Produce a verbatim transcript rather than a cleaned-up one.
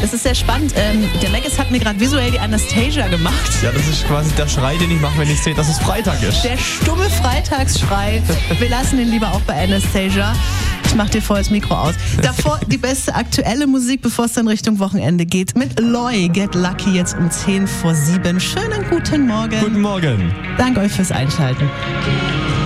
es ist sehr spannend. Ähm, der Maggis hat mir gerade visuell die Anastasia gemacht. Ja, das ist quasi der Schrei, den ich mache, wenn ich sehe, dass es Freitag ist. Der stumme Freitagsschrei. Wir lassen ihn lieber auch bei Anastasia. Ich mach dir vorher das Mikro aus. Davor die beste aktuelle Musik, bevor es dann Richtung Wochenende geht. Mit Loy, Get Lucky, jetzt um zehn vor sieben. Schönen guten Morgen. Guten Morgen. Danke euch fürs Einschalten.